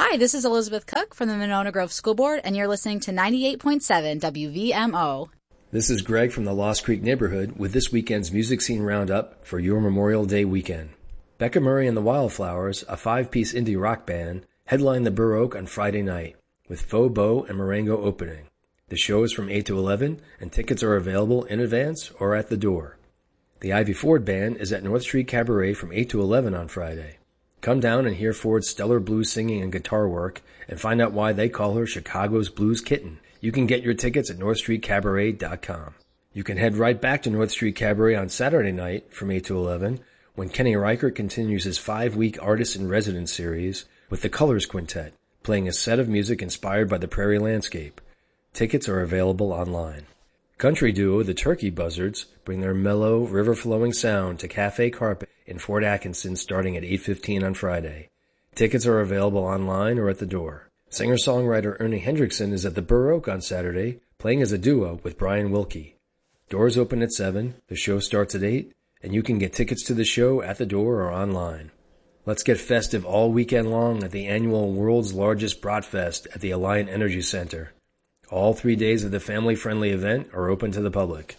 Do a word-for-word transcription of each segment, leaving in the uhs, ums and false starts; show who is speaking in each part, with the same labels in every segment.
Speaker 1: Hi, this is Elizabeth Cook from the Monona Grove School Board, and you're listening to ninety-eight point seven W V M O.
Speaker 2: This is Greg from the Lost Creek neighborhood with this weekend's Music Scene Roundup for your Memorial Day weekend. Becca Murray and the Wildflowers, a five-piece indie rock band, headline the Burr Oak on Friday night, with Faux Beau and Marengo opening. The show is from eight to eleven, and tickets are available in advance or at the door. The Ivy Ford Band is at North Street Cabaret from eight to eleven on Friday. Come down and hear Ford's stellar blues singing and guitar work, and find out why they call her Chicago's Blues Kitten. You can get your tickets at north street cabaret dot com. You can head right back to North Street Cabaret on Saturday night from eight to eleven, when Kenny Reichert continues his five-week Artist-in-Residence series with the Colors Quintet, playing a set of music inspired by the prairie landscape. Tickets are available online. Country duo The Turkey Buzzards bring their mellow, river-flowing sound to Cafe Carpet in Fort Atkinson starting at eight fifteen on Friday. Tickets are available online or at the door. Singer-songwriter Ernie Hendrickson is at the Burr Oak on Saturday, playing as a duo with Brian Wilkie. Doors open at seven, the show starts at eight, and you can get tickets to the show at the door or online. Let's get festive all weekend long at the annual World's Largest Bratfest at the Alliant Energy Center. All three days of the family-friendly event are open to the public.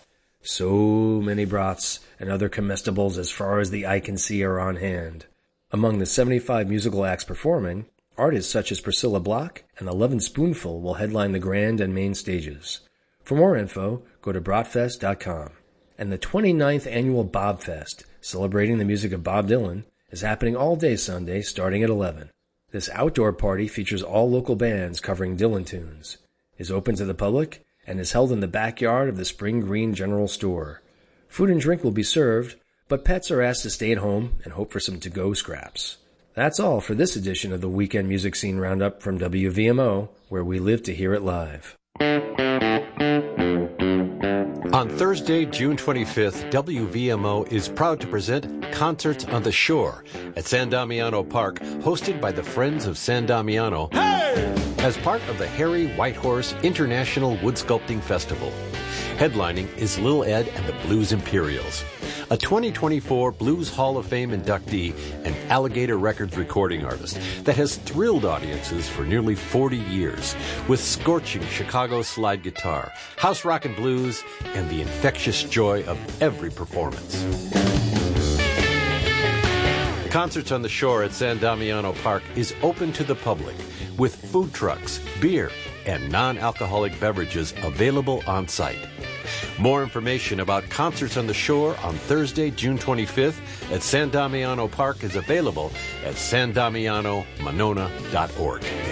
Speaker 2: So many brats and other comestibles as far as the eye can see are on hand. Among the seventy-five musical acts performing, artists such as Priscilla Block and the Lovin' Spoonful will headline the grand and main stages. For more info, go to bratfest dot com. And the twenty-ninth annual Bobfest, celebrating the music of Bob Dylan, is happening all day Sunday starting at eleven. This outdoor party features all local bands covering Dylan tunes, is open to the public, and is held in the backyard of the Spring Green General Store. Food and drink will be served, but pets are asked to stay at home and hope for some to-go scraps. That's all for this edition of the Weekend Music Scene Roundup from W V M O, where we live to hear it live.
Speaker 3: On Thursday, June twenty-fifth, W V M O is proud to present Concerts on the Shore at San Damiano Park, hosted by the Friends of San Damiano, hey! as part of the Harry Whitehorse International Wood Sculpting Festival. Headlining is Lil Ed and the Blues Imperials, a twenty twenty-four Blues Hall of Fame inductee and Alligator Records recording artist that has thrilled audiences for nearly forty years with scorching Chicago slide guitar, house rock and blues, and the infectious joy of every performance. Concerts on the Shore at San Damiano Park is open to the public with food trucks, beer, and non-alcoholic beverages available on site. More information about Concerts on the Shore on Thursday, June twenty-fifth at San Damiano Park is available at san damiano monona dot org.